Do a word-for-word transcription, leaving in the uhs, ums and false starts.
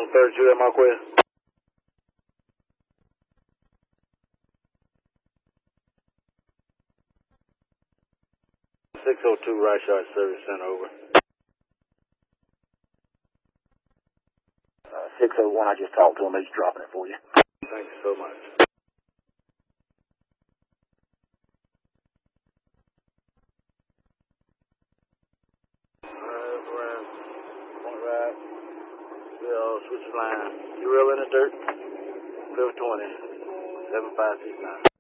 thirty-two at Marquez. six oh two Right Shot Service Center, over. Uh, six oh one, I just talked to him. He's dropping it for you. Thank you so much. Alright, we're point right. Still switch line. You real in the dirt? Field twenty, seven five six nine.